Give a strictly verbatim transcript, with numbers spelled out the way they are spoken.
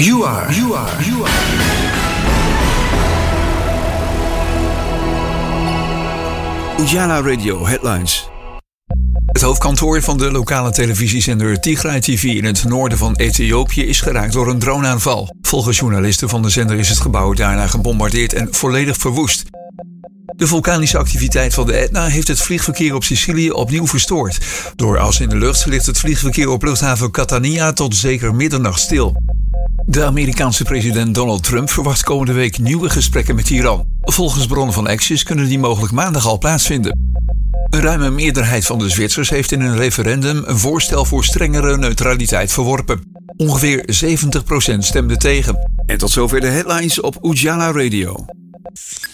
You are, you are, you are. Ujala Radio Headlines. Het hoofdkantoor van de lokale televisiezender Tigray T V in het noorden van Ethiopië is geraakt door een droneaanval. Volgens journalisten van de zender is het gebouw daarna gebombardeerd en volledig verwoest. De vulkanische activiteit van de Etna heeft het vliegverkeer op Sicilië opnieuw verstoord. Door as in de lucht ligt het vliegverkeer op luchthaven Catania tot zeker middernacht stil. De Amerikaanse president Donald Trump verwacht komende week nieuwe gesprekken met Iran. Volgens bronnen van Axios kunnen die mogelijk maandag al plaatsvinden. Een ruime meerderheid van de Zwitsers heeft in een referendum een voorstel voor strengere neutraliteit verworpen. Ongeveer zeventig procent stemde tegen. En tot zover de headlines op Ujala Radio.